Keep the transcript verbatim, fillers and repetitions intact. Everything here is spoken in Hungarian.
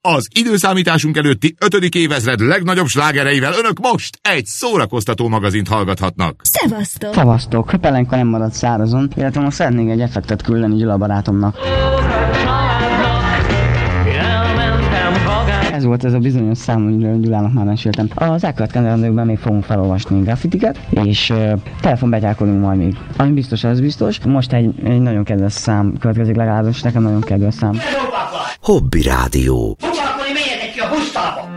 Az időszámításunk előtti ötödik évezred legnagyobb slágereivel önök most egy szórakoztató magazint hallgathatnak. Szevasztok! Szevasztok! Pelenka nem maradt szárazon, illetve most szeretnék egy effektet küldeni Gyula barátomnak. Ez volt ez a bizonyos szám, amiről Gyulának már meséltem. Az elkövetkezendőkben még fogunk felolvasni graffitiket, és uh, telefonbetyárkodunk majd még. Ami biztos, az biztos. Most egy, egy nagyon kedves szám következik, legalábbis nekem nagyon kedves szám. Hobby Rádió. Foglalkozni, menjetek ki a busztába!